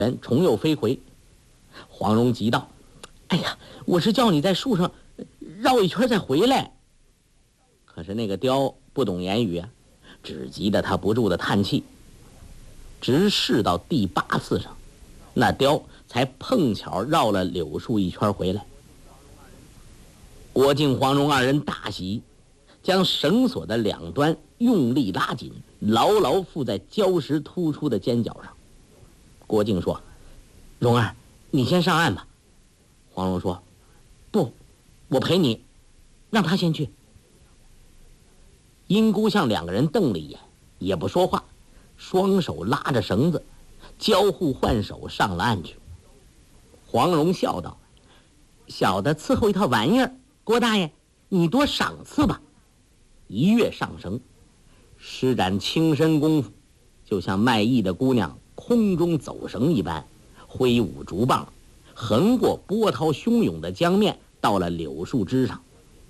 人重又飞回。黄蓉急道：“哎呀，我是叫你在树上绕一圈再回来。”可是那个雕不懂言语啊，只急得他不住的叹气。直试到第8次上，那雕才碰巧绕了柳树一圈回来。郭靖、黄蓉二人大喜，将绳索的两端用力拉紧，牢牢附在礁石突出的尖角上。郭靖说：“蓉儿，你先上岸吧。”黄蓉说：“不，我陪你，让他先去。”阴姑向两个人瞪了一眼，也不说话，双手拉着绳子，交互换手上了岸去。黄蓉笑道：“小的伺候一套玩意儿，郭大爷，你多赏赐吧。”一跃上绳，施展轻身功夫，就像卖艺的姑娘空中走绳一般，挥舞竹棒，横过波涛汹涌的江面，到了柳树枝上。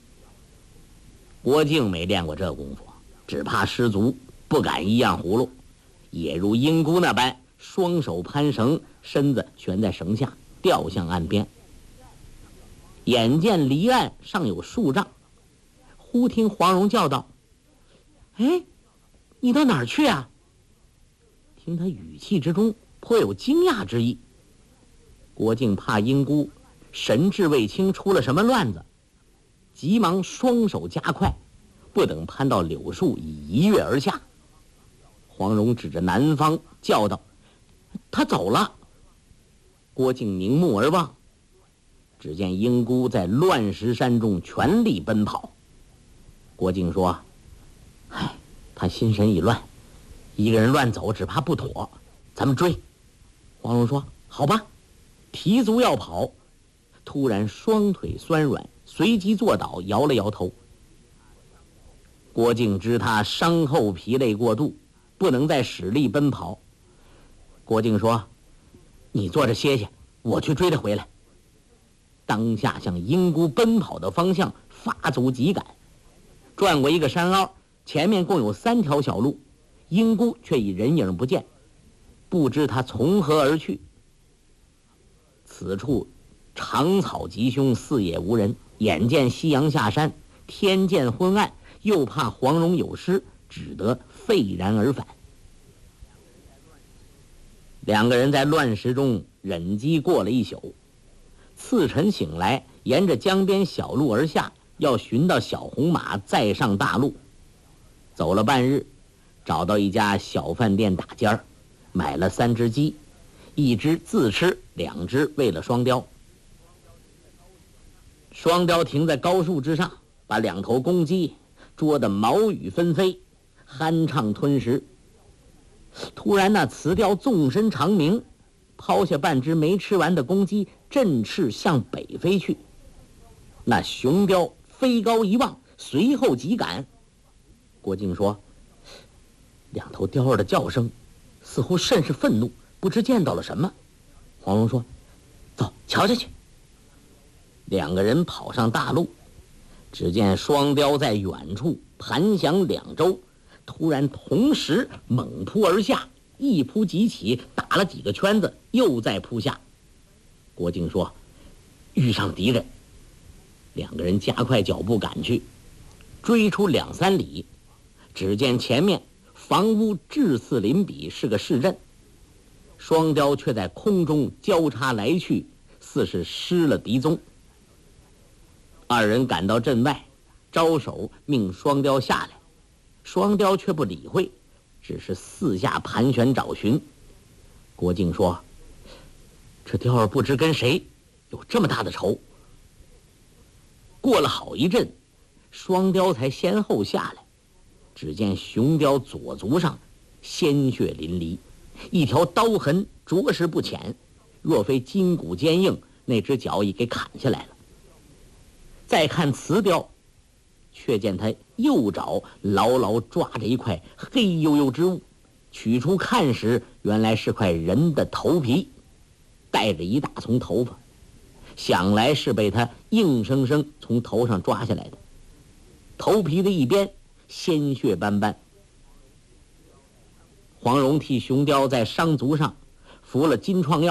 郭靖没练过这功夫，只怕失足，不敢一样葫芦，也如阴姑那般，双手攀绳，身子悬在绳下，掉向岸边。眼见离岸尚有数丈，忽听黄蓉叫道：“哎，你到哪儿去啊？”听他语气之中颇有惊讶之意。郭靖怕阴姑神志未清出了什么乱子，急忙双手加快，不等攀到柳树，已一跃而下。黄蓉指着南方叫道：“他走了。”郭靖凝目而望，只见阴姑在乱石山中全力奔跑。郭靖说：“唉，他心神已乱，一个人乱走只怕不妥，咱们追。”黄蓉说：“好吧。”提足要跑，突然双腿酸软，随即坐倒，摇了摇头。郭靖知他伤后疲累过度，不能再使力奔跑。郭靖说：“你坐着歇歇，我去追他回来。”当下向阴姑奔跑的方向发足急赶，转过一个山凹，前面共有3条小路，阴姑却已人影不见，不知他从何而去。此处长草极凶，四野无人，眼见夕阳下山，天渐昏暗，又怕黄蓉有失，只得废然而返。两个人在乱石中忍饥过了一宿，次晨醒来，沿着江边小路而下，要寻到小红马，再上大路。走了半日，找到一家小饭店打尖儿，买了3只鸡，1只自吃，2只喂了双雕。双雕停在高树之上，把2头公鸡捉得毛羽纷飞，酣畅吞食。突然那雌雕纵身长鸣，抛下半只没吃完的公鸡，振翅向北飞去。那雄雕飞高一望，随后急赶。郭靖说：“2头雕儿的叫声似乎甚是愤怒，不知见到了什么。”黄蓉说：“走，瞧瞧去。”2个人跑上大路，只见双雕在远处盘翔2周，突然同时猛扑而下，一扑即起，打了几个圈子，又再扑下。郭靖说：“遇上敌人。”2个人加快脚步赶去，追出2、3里，只见前面房屋质似林比，是个市镇。双雕却在空中交叉来去，似是失了敌踪。2人赶到镇外，招手命双雕下来，双雕却不理会，只是四下盘旋找寻。郭靖说：“这雕儿不知跟谁有这么大的仇。”过了好一阵，双雕才先后下来，只见雄雕左足上鲜血淋漓，一条刀痕着实不浅，若非筋骨坚硬，那只脚已给砍下来了。再看雌雕，却见他右爪牢牢抓着一块黑黝黝之物，取出看时，原来是块人的头皮，带着一大丛头发，想来是被他硬生生从头上抓下来的。头皮的一边鲜血斑斑。黄蓉替雄雕在伤足上服了金创药。